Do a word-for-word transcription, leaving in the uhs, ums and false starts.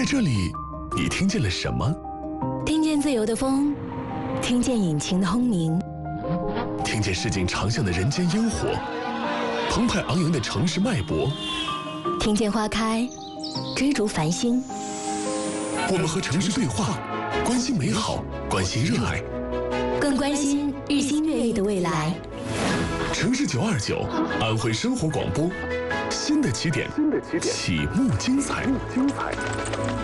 在这里，你听见了什么？ 听见自由的风，听见引擎的轰鸣， 听见市井长巷的人间烟火，澎湃昂扬的城市脉搏， 听见花开，追逐繁星。 我们和城市对话，关心美好，关心热爱， 更关心日新月异的未来。 城市九二九，安徽生活广播，新的起点，起幕精彩。